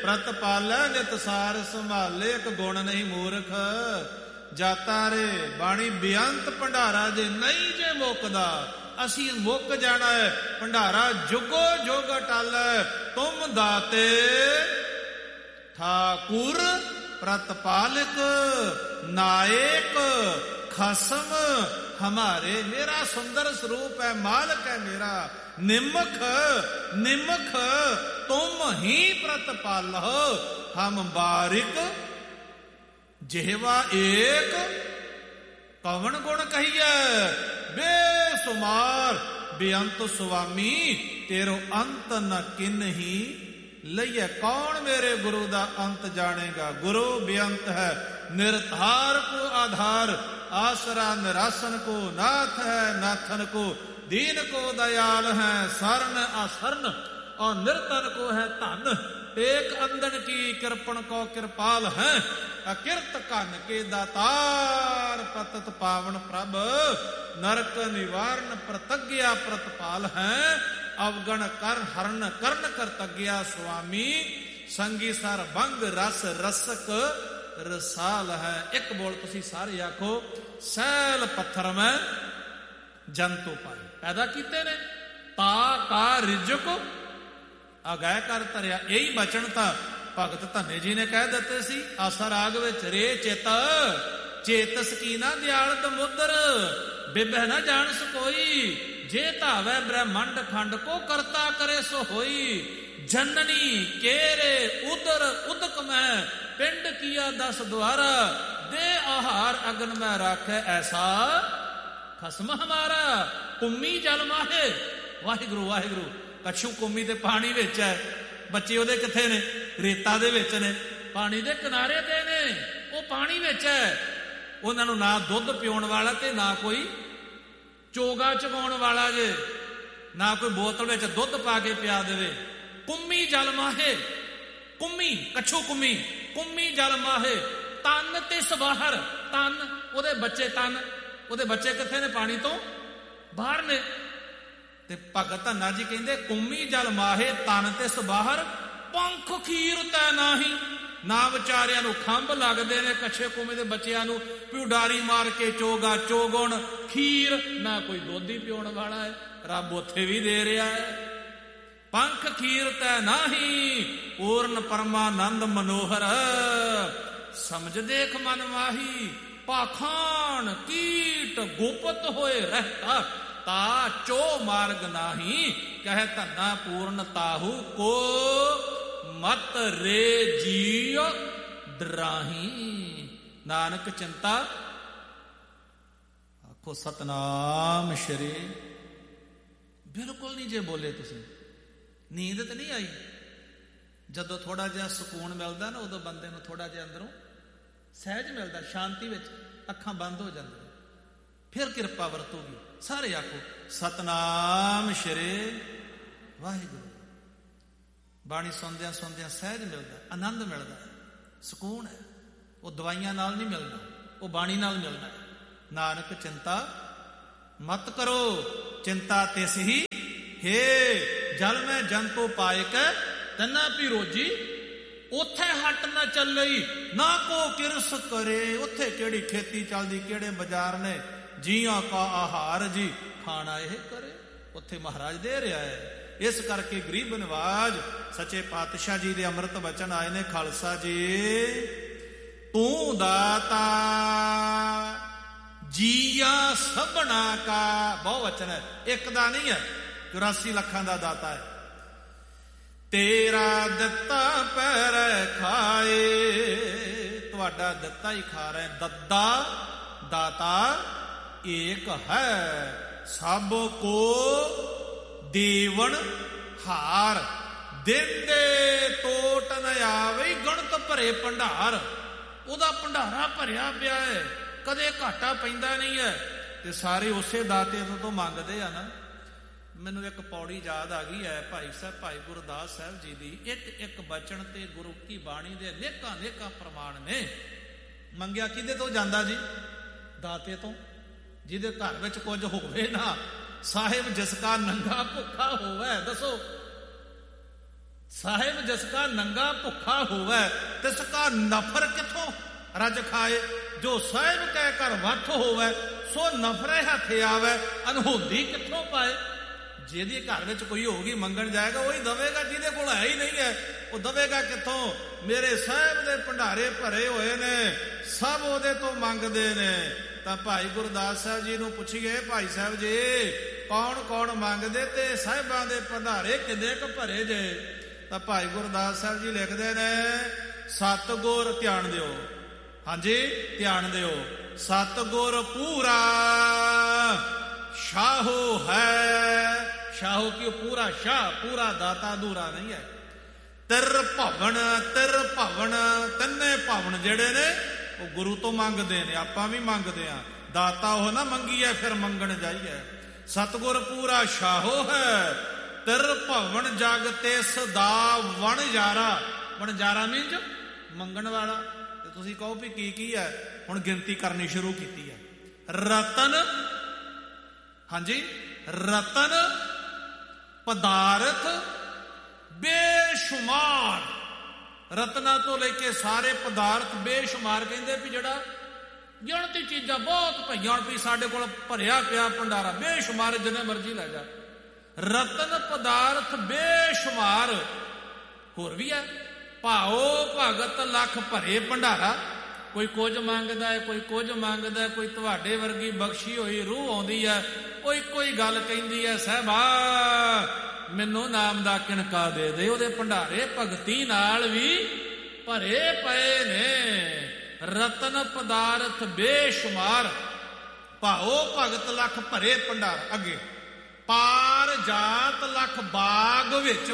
ਪ੍ਰਤਪਾਲੈ ਨਿਤ ਸਾਰ ਸੰਭਾਲੇ, ਇੱਕ ਗੁਣ ਨਹੀਂ ਮੂਰਖ ਜਾਤਾ ਰੇ। ਬਾਣੀ ਬੇਅੰਤ ਭੰਡਾਰਾ ਜੇ ਨਹੀਂ ਜੇ ਮੁੱਕਦਾ, ਅਸੀਂ ਮੁੱਕ ਜਾਣਾ ਹੈ। ਭੰਡਾਰਾ ਜੁਗੋ ਜੁਗ ਅਟਲ, ਤੁਮ ਦਾਤੇ ਠਾਕੁਰ ਪ੍ਰਤਪਾਲਕ ਨਾਇਕ ਖਸਮ ਹਮਾਰੇ। ਮੇਰਾ ਸੁੰਦਰ ਸਰੂਪ ਹੈ, ਮਾਲਕ ਹੈ ਮੇਰਾ। ਨਿਮਖ ਨਿਮਖ ਤੁਮ ਹੀ ਪ੍ਰਤਪਾਲਹੁ, ਹਮ ਬਾਰਿਕ ਜਿਹਵਾ ਏਕ ਕਵਣ ਗੁਣ ਕਹੀਐ। ਬੇਸੁਮਾਰ ਬੇਅੰਤ ਸੁਆਮੀ, ਤੇਰੋ ਅੰਤ ਨ ਕਿਨਹੀ ਲਈਐ। ਕੌਣ ਮੇਰੇ ਗੁਰੂ ਦਾ ਅੰਤ ਜਾਣੇਗਾ। ਗੁਰੂ ਬੇਅੰਤ ਹੈ, ਨਿਰਧਾਰ ਕੋ ਆਧਾਰ, ਆਸਰਾ ਨਿਰਾਸਨ ਕੋ ਨਾਥ ਹੈ। ਨਾਥਨ ਕੋ दीन को दयाल है, सरन असरन और निर्धन को है धन। टेक अंदन की कृपण को कृपाल है, अकिरत कन के दातार। पतत पावन प्रभ नरक निवारण, प्रतज्ञा प्रतपाल है। अवगण कर हरण कर्ण करतज्ञा स्वामी, संगी सर भंग रस रसक रसाल है। एक बोल तुसी सारे आखो, सैल पत्थर में जंतु पाए पैदा ਕੀਤੇ ਨੇ, ਤਾ ਕਾ ਰਿਜਕ ਅਗੈ ਕਰ ਧਰਿਆ। ਇਹੀ ਬਚਨ ਤਾਂ ਭਗਤ ਧੰਨੇ ਜੀ ਨੇ ਕਹਿ ਦਿੱਤੇ ਸੀ ਆਸਾ ਰਾਗ ਵਿੱਚ। ਰੇ ਚਿਤ ਚੇਤਸ ਕੀ ਨਾ ਦਿਆਲ ਦਮੁਦਰ, ਬਿਬਹਿ ਨਾ ਜਾਣਸ ਕੋਈ। ਜੇ ਧਾਵੈ ਬ੍ਰਹਮੰਡ ਖੰਡ ਕੋ ਕਰਤਾ ਕਰੇ ਸੋ ਹੋਈ। ਜਨਨੀ ਕੇਰੇ ਉਦਰ ਉਦਕ ਮੈਂ, ਪਿੰਡ ਕੀਆ 10 ਦੁਆਰਾ। ਦੇ ਆਹਾਰ ਅਗਨ ਮੈਂ ਰਾਖੈ ਐਸਾ ਖਸਮ ਹਮਾਰਾ। ਕੁੰਮੀ ਜਲ ਮਾਹੇ, ਵਾਹਿਗੁਰੂ ਵਾਹਿਗੁਰੂ। ਕਛੂ ਕੁੰਮੀ ਤੇ ਪਾਣੀ ਵਿੱਚ ਹੈ, ਬੱਚੇ ਉਹਦੇ ਕਿੱਥੇ ਨੇ? ਰੇਤਾ ਦੇ ਵਿੱਚ ਨੇ, ਪਾਣੀ ਦੇ ਕਿਨਾਰੇ ਤੇ ਨੇ, ਉਹ ਪਾਣੀ ਵਿੱਚ ਹੈ। ਉਹਨਾਂ ਨੂੰ ਨਾ ਦੁੱਧ ਪਿਉਣ ਵਾਲਾ ਤੇ ਨਾ ਕੋਈ ਚੋਗਾ ਚਗਾਉਣ ਵਾਲਾ ਜੇ, ਨਾ ਕੋਈ ਬੋਤਲ ਵਿੱਚ ਦੁੱਧ ਪਾ ਕੇ ਪਿਆ ਦੇਵੇ। ਕੁੰਮੀ ਜਲ ਮਾਹੇ, ਕੁੰਮੀ ਕਛੂ ਕੁੰਮੀ, ਕੁੰਮੀ ਜਲ ਮਾਹੇ। ਤਨ ਤੇ ਸਵਾਹਰ, ਤਨ ਉਹਦੇ ਬੱਚੇ, ਤਨ ਉਹਦੇ ਬੱਚੇ ਕਿੱਥੇ ਨੇ? ਪਾਣੀ ਤੋਂ ਬਾਹਰ ਨੇ। ਤੇ ਭਗਤ ਧੰਨਾ ਜੀ ਕਹਿੰਦੇ ਕੁੰਮੀ ਜਲ ਮਾਹੇ, ਤਨ ਤੇ ਸਬਾਹਰ। ਪੰਖ ਖੀਰ ਤੈ ਨਾਹੀ, ਨਾ ਵਿਚਾਰਿਆਂ ਨੂੰ ਖੰਭ ਲੱਗਦੇ ਨੇ ਕੱਛੇ ਕੁੰਮੇ ਦੇ ਬੱਚਿਆਂ ਨੂੰ, ਵੀ ਉਡਾਰੀ ਮਾਰ ਕੇ ਚੋਗਾ ਚੋਗਣ। ਖੀਰ ਨਾ ਕੋਈ ਦੁੱਧ ਹੀ ਪਿਉਣ ਵਾਲਾ ਹੈ, ਰੱਬ ਉੱਥੇ ਵੀ ਦੇ ਰਿਹਾ ਹੈ। ਪੰਖ ਖੀਰ ਤੈ ਨਾਹੀ, ਪੂਰਨ ਪਰਮਾਨੰਦ ਮਨੋਹਰ। ਸਮਝ ਦੇਖ ਮਨ ਮਾਹੀ, ਪਾਖਾਨ ਕੀਟ ਗੁਪਤ ਹੋਏ ਰਹਿਤਾ। ਤਾ ਚੋ ਮਾਰਗ ਨਾਹੀ, ਕਹਿ ਧੰਨਾ ਪੂਰਨ ਤਾਹੂ ਕੋ ਮਤ ਰੇ ਜੀਉ ਡਰਾਹੀ। ਨਾਨਕ ਚਿੰਤਾ ਆਖੋ ਸਤਨਾਮ ਸ਼੍ਰੀ। ਬਿਲਕੁਲ ਨਹੀਂ ਜੇ ਬੋਲੇ ਤੁਸੀਂ, ਨੀਂਦ ਤੇ ਨਹੀਂ ਆਈ। ਜਦੋਂ ਥੋੜਾ ਜਿਹਾ ਸਕੂਨ ਮਿਲਦਾ ਨਾ, ਉਦੋਂ ਬੰਦੇ ਨੂੰ ਥੋੜਾ ਜਿਹਾ ਅੰਦਰੋਂ ਸਹਿਜ ਮਿਲਦਾ, ਸ਼ਾਂਤੀ ਵਿੱਚ ਅੱਖਾਂ ਬੰਦ ਹੋ ਜਾਂਦੀਆਂ। ਫਿਰ ਕਿਰਪਾ ਵਰਤੂਗੀ। ਸਾਰੇ ਆਖੋ ਸਤਨਾਮ ਸ਼੍ਰੀ ਵਾਹਿਗੁਰੂ। ਬਾਣੀ ਸੁਣਦਿਆਂ ਸੁਣਦਿਆਂ ਸਹਿਜ ਮਿਲਦਾ, ਆਨੰਦ ਮਿਲਦਾ, ਸਕੂਨ ਹੈ। ਉਹ ਦਵਾਈਆਂ ਨਾਲ ਨਹੀਂ ਮਿਲਣਾ, ਉਹ ਬਾਣੀ ਨਾਲ ਮਿਲਣਾ। ਨਾਨਕ ਚਿੰਤਾ ਮਤ ਕਰੋ, ਚਿੰਤਾ ਤਿਸ ਹੀ ਹੇ। ਜਲ ਮੈਂ ਜੰਤੂ ਪਾਏ ਕੈ ਤੰਨਾ ਪੀ ਰੋਜੀ। ਉੱਥੇ ਹੱਟ ਨਾ ਚੱਲਈ, ਨਾ ਕੋ ਕਿਰਸ ਕਰੇ। ਉੱਥੇ ਕਿਹੜੀ ਖੇਤੀ ਚੱਲਦੀ, ਕਿਹੜੇ ਬਾਜ਼ਾਰ ਨੇ। ਜੀਆਂ ਕਾ ਆਹਾਰ ਜੀ ਖਾਣਾ ਇਹ ਕਰੇ, ਉੱਥੇ ਮਹਾਰਾਜ ਦੇ ਰਿਹਾ ਹੈ। ਇਸ ਕਰਕੇ ਗਰੀਬ ਨਿਵਾਜ ਸੱਚੇ ਪਾਤਸ਼ਾਹ ਜੀ ਦੇ ਅੰਮ੍ਰਿਤ ਬਚਨ ਆਏ ਨੇ। ਖਾਲਸਾ ਜੀ ਤੂੰ ਦਾਤਾ ਜੀਆ ਸਭਨਾ ਕਾ, ਬਹੁ ਵਚਨ ਹੈ, ਇੱਕ ਦਾ ਨਹੀਂ ਹੈ, 84 ਲੱਖਾਂ ਦਾ ਦਾਤਾ ਹੈ। ਤੇਰਾ ਦਿੱਤਾ ਪੈਰ ਖਾਏ, ਤੁਹਾਡਾ ਦਿੱਤਾ ਹੀ ਖਾ ਰਹੇ। ਦੱਦਾ ਦਾਤਾ ਏਕ ਹੈ, ਸਭ ਕੋ ਦੇਵਨ ਹਾਰ। ਦਿਨ ਦੇ ਟੋਟ ਨ ਆਵੇ, ਗਣਤ ਭਰੇ ਭੰਡਾਰ। ਉਹਦਾ ਭੰਡਾਰਾ ਭਰਿਆ ਪਿਆ ਹੈ, ਕਦੇ ਘਾਟਾ ਪੈਂਦਾ ਨਹੀਂ ਹੈ। ਤੇ ਸਾਰੇ ਉਸੇ ਦਾਤੇ ਤੋਂ ਮੰਗਦੇ ਆ ਨਾ। ਮੈਨੂੰ ਇੱਕ ਪੌੜੀ ਯਾਦ ਆ ਗਈ ਹੈ ਭਾਈ ਸਾਹਿਬ, ਭਾਈ ਗੁਰਦਾਸ ਸਾਹਿਬ ਜੀ ਦੀ। ਇੱਕ ਇੱਕ ਬਚਨ ਤੇ ਗੁਰੂ ਕੀ ਬਾਣੀ ਦੇ ਅਨੇਕਾਂ ਅਨੇਕਾਂ ਪ੍ਰਮਾਣ ਨੇ। ਮੰਗਿਆ ਕਿਹਦੇ ਤੋਂ ਜਾਂਦਾ ਜੀ? ਦਾਤੇ ਤੋਂ। ਜਿਹਦੇ ਘਰ ਵਿੱਚ ਕੁਝ ਹੋਵੇ ਨਾ, ਸਾਹਿਬ ਜਿਸ ਕਾ ਨੰਗਾ ਭੁੱਖਾ ਹੋਵੇ। ਦੱਸੋ ਸਾਹਿਬ ਜਿਸਕਾ ਨੰਗਾ ਭੁੱਖਾ ਹੋਵੇ ਤਿਸਕਾ ਨਫਰ ਕਿੱਥੋਂ ਰਜ ਖਾਏ। ਜੋ ਸਾਹਿਬ ਕਹਿ ਕਰ ਵੱਥ ਹੋਵੇ ਸੋ ਨਫਰੇ ਹੱਥ ਆਵੇ ਅਨਹੋਂਦੀ ਕਿੱਥੋਂ ਪਾਏ। ਜਿਹਦੇ ਘਰ ਵਿੱਚ ਕੋਈ ਹੋਊਗੀ ਮੰਗਣ ਜਾਏਗਾ ਉਹੀ ਦਵੇਗਾ, ਜਿਹਦੇ ਕੋਲ ਹੈ ਹੀ ਨਹੀਂ ਹੈ ਉਹ ਦਵੇਗਾ ਕਿੱਥੋਂ। ਮੇਰੇ ਸਾਹਿਬ ਦੇ ਭੰਡਾਰੇ ਭਰੇ ਹੋਏ ਨੇ, ਸਭ ਉਹਦੇ ਤੋਂ ਮੰਗਦੇ ਨੇ। ਤਾਂ ਭਾਈ ਗੁਰਦਾਸ ਸਾਹਿਬ ਜੀ ਨੂੰ ਪੁੱਛੀਏ, ਭਾਈ ਸਾਹਿਬ ਜੀ ਕੌਣ ਕੌਣ ਮੰਗਦੇ ਤੇ ਸਾਹਿਬਾਂ ਦੇ ਭੰਡਾਰੇ ਕਿੰਨੇ ਕੁ ਭਰੇ ਜੇ। ਤਾਂ ਭਾਈ ਗੁਰਦਾਸ ਸਾਹਿਬ ਜੀ ਲਿਖਦੇ ਨੇ, ਸਤਿਗੁਰ ਧਿਆਨ ਦਿਓ, ਹਾਂਜੀ ਧਿਆਨ ਦਿਓ, ਸਤਿਗੁਰ ਪੂਰਾ ਸ਼ਾਹੋ ਹੈ। ਸ਼ਾਹੋ ਕੀ ਪੂਰਾ ਸ਼ਾਹ, ਪੂਰਾ ਦਾਤਾ ਅਧੂਰਾ ਨਹੀਂ ਹੈ। ਤਿਰ ਭਵਨ ਤਿੰਨੇ ਭਵਨ ਜਿਹੜੇ ਨੇ ਉਹ ਗੁਰੂ ਤੋਂ ਮੰਗਦੇ ਨੇ, ਆਪਾਂ ਵੀ ਮੰਗਦੇ ਆ। ਦਾਤਾ ਉਹ ਨਾ ਮੰਗੀਏ ਫਿਰ ਮੰਗਣ ਜਾਈਏ। ਸਤਿਗੁਰ ਪੂਰਾ ਸ਼ਾਹੋ ਹੈ ਤਿਰ ਭਵਨ ਜਗ ਤਿਸ ਦਾ ਵਣਜਾਰਾ। ਵਣਜਾਰਾ ਮੀਨਜ ਮੰਗਣ ਵਾਲਾ। ਤੇ ਤੁਸੀਂ ਕਹੋ ਵੀ ਕੀ ਹੈ, ਹੁਣ ਗਿਣਤੀ ਕਰਨੀ ਸ਼ੁਰੂ ਕੀਤੀ ਹੈ। ਰਤਨ, ਹਾਂਜੀ ਰਤਨ ਪਦਾਰਥ ਬੇਸ਼ੁਮਾਰ। ਰਤਨਾਂ ਤੋਂ ਲੈ ਕੇ ਸਾਰੇ ਪਦਾਰਥ ਬੇਸ਼ੁਮਾਰ। ਕਹਿੰਦੇ ਵੀ ਜਿਹੜਾ ਗਿਣਤੀ ਚੀਜ਼ਾਂ ਬਹੁਤ ਪਈਆਂ ਵੀ ਸਾਡੇ ਕੋਲ ਭਰਿਆ ਪਿਆ ਭੰਡਾਰਾ ਬੇਸ਼ੁਮਾਰ, ਜਿੰਨੇ ਮਰਜ਼ੀ ਲੈ ਜਾ। ਰਤਨ ਪਦਾਰਥ ਬੇਸ਼ੁਮਾਰ। ਹੋਰ ਵੀ ਹੈ, ਭਾਓ ਭਗਤ ਲੱਖ ਭਰੇ ਭੰਡਾਰਾ। ਕੋਈ ਕੁਝ ਮੰਗਦਾ ਹੈ, ਕੋਈ ਕੁਝ ਮੰਗਦਾ, ਕੋਈ ਤੁਹਾਡੇ ਵਰਗੀ ਬਖਸ਼ੀ ਹੋਈ ਰੂਹ ਆਉਂਦੀ ਹੈ, ਕੋਈ ਕੋਈ ਗੱਲ ਕਹਿੰਦੀ ਹੈ, ਸਾਹਿਬਾ ਮੈਨੂੰ ਨਾਮ ਦਾ ਕਿਣਕਾ ਦੇ ਦੇ। ਉਹਦੇ ਭੰਡਾਰੇ ਭਗਤੀ ਨਾਲ ਵੀ ਭਰੇ ਪਏ ਨੇ। ਰਤਨ ਪਦਾਰਥ ਬੇਸ਼ੁਮਾਰ, ਭਾਓ ਭਗਤ ਲੱਖ ਭਰੇ ਭੰਡਾਰ। ਅੱਗੇ ਪਾਰ ਜਾਤ ਲੱਖ ਬਾਗ ਵਿੱਚ।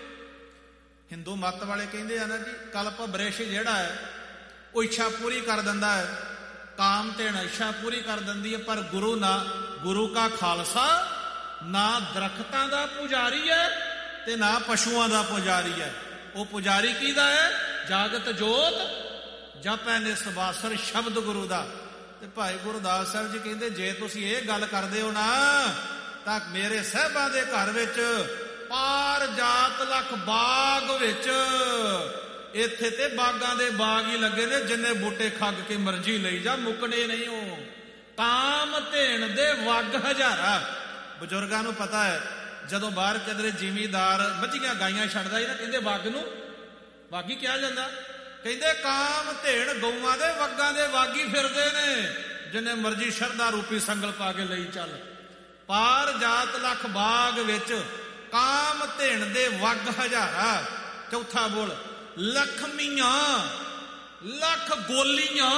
ਹਿੰਦੂ ਮੱਤ ਵਾਲੇ ਕਹਿੰਦੇ ਆ ਨਾ ਜੀ, ਕਲਪ ਬ੍ਰਿਸ਼ ਜਿਹੜਾ ਹੈ ਉਹ ਇੱਛਾ ਪੂਰੀ ਕਰ ਦਿੰਦਾ ਹੈ, ਕਾਮ ਧੇਣ ਇੱਛਾ ਪੂਰੀ ਕਰ ਦਿੰਦੀ ਹੈ। ਪਰ ਗੁਰੂ ਨਾ, ਗੁਰੂ ਕਾ ਖਾਲਸਾ ਨਾ ਦਰਖਤਾਂ ਦਾ ਪੁਜਾਰੀ ਹੈ ਤੇ ਨਾ ਪਸ਼ੂਆਂ ਦਾ ਪੁਜਾਰੀ ਹੈ। ਉਹ ਪੁਜਾਰੀ ਕਿਹਦਾ ਹੈ? ਜਾਗਤ ਜੋਤ ਜਪੈ ਨਿਸਵਾਸਰ ਸ਼ਬਦ ਗੁਰੂ ਦਾ। ਤੇ ਭਾਈ ਗੁਰਦਾਸ ਸਾਹਿਬ ਜੀ ਕਹਿੰਦੇ, ਜੇ ਤੁਸੀਂ ਇਹ ਗੱਲ ਕਰਦੇ ਹੋ ਨਾ ਤਾਂ ਮੇਰੇ ਸਾਹਿਬਾਂ ਦੇ ਘਰ ਵਿੱਚ ਪਾਰ ਜਾਤ ਲੱਖ ਬਾਗ ਵਿੱਚ, ਇੱਥੇ ਤੇ ਬਾਗਾਂ ਦੇ ਬਾਗ ਹੀ ਲੱਗੇ ਨੇ, ਜਿੰਨੇ ਬੂਟੇ ਖੱਗ ਕੇ ਮਰਜ਼ੀ ਲਈ ਜਾ, ਮੁੱਕਣੇ ਨਹੀਂ। ਉਹ ਕਾਮ ਧੇਣ ਦੇ ਵੱਗ ਹਜ਼ਾਰਾ। ਬਜ਼ੁਰਗਾਂ ਨੂੰ ਪਤਾ ਹੈ, ਜਦੋਂ ਬਾਹਰ ਕਿਧਰੇ ਜ਼ਿਮੀਦਾਰ ਮੱਝੀਆਂ ਗਾਈਆਂ ਛੱਡਦਾ ਹੀ ਨਾ, ਕਹਿੰਦੇ ਵੱਗ ਨੂੰ ਵਾਗੀ ਕਿਹਾ ਜਾਂਦਾ। ਕਹਿੰਦੇ ਕਾਮ ਧੇਣ ਗਊਆਂ ਦੇ ਵੱਗਾਂ ਦੇ ਵਾਗੀ ਫਿਰਦੇ ਨੇ, ਜਿੰਨੇ ਮਰਜ਼ੀ ਸ਼ਰਧਾ ਰੂਪੀ ਸੰਗਲ ਪਾ ਕੇ ਲਈ ਚੱਲ। ਪਾਰ ਜਾਤ ਲੱਖ ਬਾਗ ਵਿੱਚ ਕਾਮ ਧੇਣ ਦੇ ਵੱਗ ਹਜ਼ਾਰਾ। ਚੌਥਾ ਬੋਲ, ਲਖਮੀਆਂ ਲੱਖ ਗੋਲੀਆਂ।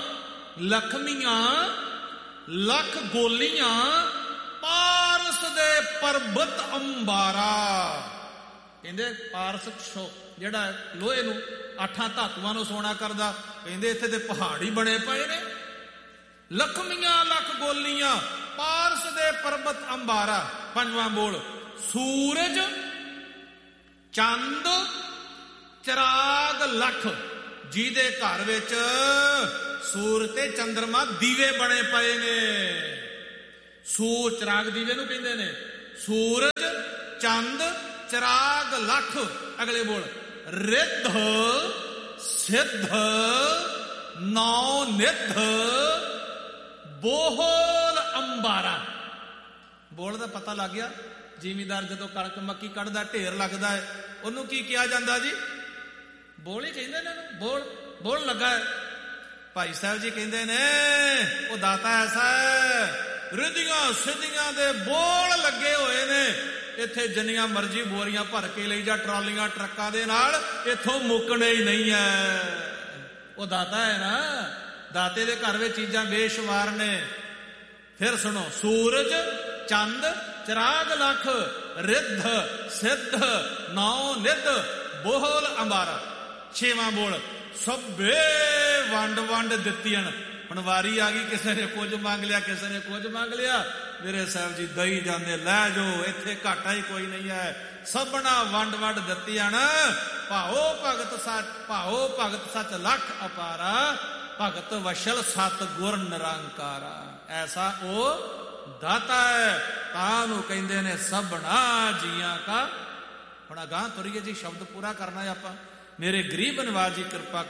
ਲਖਮੀਆਂ ਲੱਖ ਗੋਲੀਆਂ ਪਾਰਸ ਦੇ ਪਰਬਤ ਅੰਬਾਰਾ। ਕਹਿੰਦੇ ਪਾਰਸ ਜਿਹੜਾ ਲੋਹੇ ਨੂੰ 8 ਧਾਤੂਆਂ ਨੂੰ ਸੋਨਾ ਕਰਦਾ, ਕਹਿੰਦੇ ਇੱਥੇ ਤੇ ਪਹਾੜੀ ਬਣੇ ਪਏ ਨੇ। ਲਖਮੀਆਂ ਲੱਖ ਗੋਲੀਆਂ ਪਾਰਸ ਦੇ ਪਰਬਤ ਅੰਬਾਰਾ। ਪੰਜਵਾਂ ਬੋਲ, ਸੂਰਜ ਚੰਦ ਚਿਰਾਗ ਲੱਖ। ਜਿਹਦੇ ਘਰ ਵਿੱਚ ਸੂਰਜ ਤੇ ਚੰਦਰਮਾ ਦੀਵੇ ਬਣੇ ਪਏ ਨੇ। ਚਿਰਾਗ ਦੀਵੇ ਨੂੰ ਕਹਿੰਦੇ ਨੇ। ਸੂਰਜ ਚੰਦ ਚਿਰਾਗ ਲੱਖ। ਅਗਲੇ ਬੋਲ, ਰਿੱਧ ਸਿੱਧ ਨੌ ਨਿੱਧ ਬੋਹਲ ਅੰਬਾਰਾ। ਬੋਲ ਦਾ ਪਤਾ ਲੱਗ ਗਿਆ। ਜ਼ਿਮੀਦਾਰ ਜਦੋਂ ਕਣਕ ਮੱਕੀ ਕੱਢਦਾ ਢੇਰ ਲੱਗਦਾ ਹੈ, ਉਹਨੂੰ ਕੀ ਕਿਹਾ ਜਾਂਦਾ ਜੀ? ਬੋਲ ਹੀ ਕਹਿੰਦੇ ਨੇ। ਬੋਲ ਲੱਗਾ ਹੈ। ਭਾਈ ਸਾਹਿਬ ਜੀ ਕਹਿੰਦੇ ਨੇ, ਉਹ ਦਾਤਾ ਐਸਾ ਹੈ, ਰਿੱਧੀਆਂ ਸਿੱਧੀਆਂ ਦੇ ਬੋਲ ਲੱਗੇ ਹੋਏ ਨੇ। ਇੱਥੇ ਜਿੰਨੀਆਂ ਮਰਜ਼ੀ ਬੋਰੀਆਂ ਭਰ ਕੇ ਲਈ ਜਾ, ਟਰਾਲੀਆਂ ਟਰੱਕਾਂ ਦੇ ਨਾਲ, ਇੱਥੋਂ ਮੁੱਕਣੇ ਹੀ ਨਹੀਂ ਹੈ। ਉਹ ਦਾਤਾ ਹੈ ਨਾ, ਦਾਤੇ ਦੇ ਘਰ ਵਿੱਚ ਚੀਜ਼ਾਂ ਬੇਸ਼ੁਮਾਰ ਨੇ। ਫਿਰ ਸੁਣੋ, ਸੂਰਜ ਚੰਦ ਚਿਰਾਗ ਲੱਖ, ਰਿੱਧ ਸਿੱਧ ਨੌ ਨਿੱਧ ਬੋਹਲ ਅੰਬਾਰਾ। ਛੇਵਾਂ ਬੋਲ, ਸਭੇ ਵੰਡ ਦਿੱਤੀਆਂ। ਹੁਣ ਵਾਰੀ ਆ ਗਈ, ਕਿਸੇ ਨੇ ਕੁਝ ਮੰਗ ਲਿਆ, ਕਿਸੇ ਨੇ ਕੁਝ ਮੰਗ ਲਿਆ। ਮੇਰੇ ਸਾਹਿਬ ਜੀ ਦਈ ਜਾਂਦੇ, ਲੈ ਜਾਓ, ਇੱਥੇ ਘਾਟਾ ਹੀ ਕੋਈ ਨਹੀਂ ਹੈ। ਸਭਨਾ ਵੰਡ ਦਿੱਤੀਆਂ। ਭਾਓ ਭਗਤ ਸੱਚ ਲੱਖ ਅਪਾਰਾ, ਭਗਤ ਵਸ਼ਲ ਸਤ ਗੁਰ ਨਿਰੰਕਾਰਾ। ਐਸਾ ਉਹ ਦਾਤਾ ਹੈ, ਤਾਂ ਨੂੰ ਕਹਿੰਦੇ ਨੇ ਸਭਨਾ ਜੀਆਂ ਕਾ ਹੁਣ ਅਗਾਂਹ ਤੁਰੀਏ ਜੀ, ਸ਼ਬਦ ਪੂਰਾ ਕਰਨਾ ਹੈ ਆਪਾਂ। ਮੇਰੇ ਗਰੀਬ ਨਿਵਾਜ ਜੀ ਕਿਰਪਾ